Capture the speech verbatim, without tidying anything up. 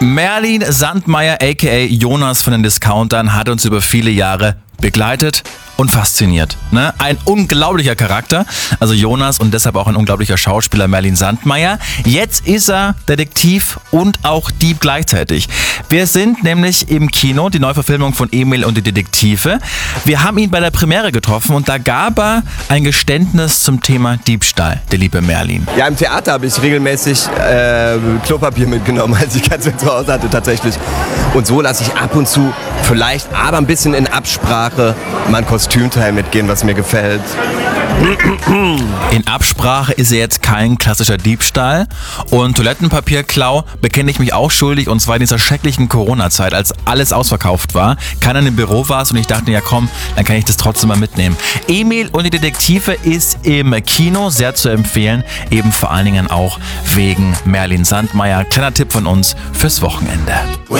Merlin Sandmeier aka Jonas von den Discountern hat uns über viele Jahre begleitet und fasziniert. Ne? Ein unglaublicher Charakter, also Jonas, und deshalb auch ein unglaublicher Schauspieler Merlin Sandmeier. Jetzt ist er Detektiv und auch Dieb gleichzeitig. Wir sind nämlich im Kino, die Neuverfilmung von Emil und die Detektive. Wir haben ihn bei der Premiere getroffen und da gab er ein Geständnis zum Thema Diebstahl, der liebe Merlin. Ja, im Theater habe ich regelmäßig äh, Klopapier mitgenommen, als ich ganz zu Hause hatte tatsächlich. Und so lasse ich ab und zu vielleicht, aber ein bisschen in Absprache, mein Kostümteil mitgehen, was mir gefällt. In Absprache ist er jetzt kein klassischer Diebstahl. Und Toilettenpapierklau bekenne ich mich auch schuldig, und zwar in dieser schrecklichen Corona-Zeit, als alles ausverkauft war, keiner im Büro war und ich dachte, ja komm, dann kann ich das trotzdem mal mitnehmen. Emil und die Detektive ist im Kino sehr zu empfehlen, eben vor allen Dingen auch wegen Merlin Sandmeier. Kleiner Tipp von uns fürs Wochenende.